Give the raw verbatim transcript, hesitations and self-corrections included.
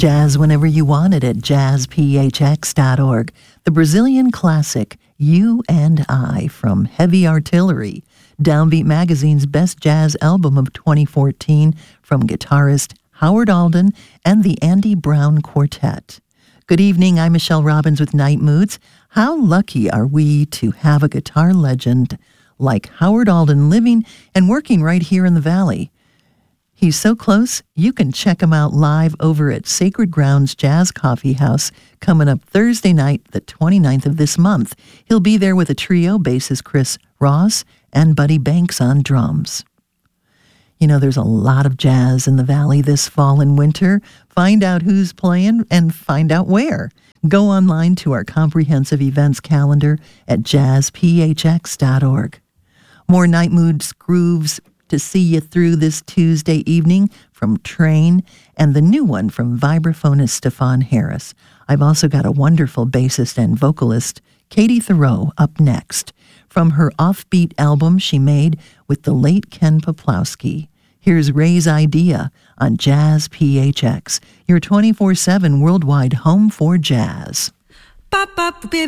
Jazz whenever you want it at jazz p h x dot org. The Brazilian classic, You and I, from Heavy Artillery, Downbeat Magazine's best jazz album of twenty fourteen, from guitarist Howard Alden and the Andy Brown Quartet. Good evening, I'm Michelle Robbins with Night Moods. How lucky are we to have a guitar legend like Howard Alden living and working right here in the Valley? He's so close, you can check him out live over at Sacred Grounds Jazz Coffee House coming up Thursday night, the twenty-ninth of this month. He'll be there with a trio, bassist Chris Ross and Buddy Banks on drums. You know, there's a lot of jazz in the Valley this fall and winter. Find out who's playing and find out where. Go online to our comprehensive events calendar at jazz p h x dot org. More Night Moods grooves to see you through this Tuesday evening from Train, and the new one from vibraphonist Stefan Harris. I've also got a wonderful bassist and vocalist, Katie Thoreau, up next, from her offbeat album she made with the late Ken Poplowski. Here's Ray's Idea on Jazz P H X, your twenty-four seven worldwide home for jazz.